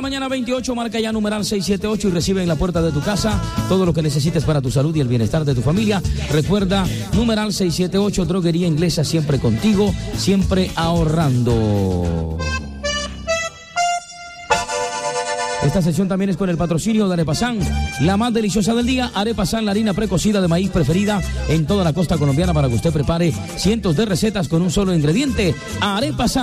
mañana 28, marca ya numeral 678 y recibe en la puerta de tu casa todo lo que necesites para tu salud y el bienestar de tu familia. Recuerda, numeral 678, droguería inglesa, siempre contigo, siempre ahorrando. Esta sesión también es con el patrocinio de Arepa San, la más deliciosa del día. Arepa San, la harina precocida de maíz preferida en toda la costa colombiana para que usted prepare cientos de recetas con un solo ingrediente. Arepa San.